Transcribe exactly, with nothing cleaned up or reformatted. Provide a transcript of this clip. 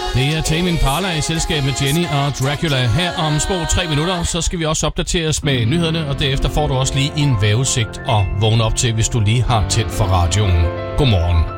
Det er Tame Impala i selskab med Jenny og Dracula. Her om små tre minutter, så skal vi også opdateres med nyhederne, og derefter får du også lige en vejrudsigt at vågne op til, hvis du lige har tændt for radioen. Godmorgen.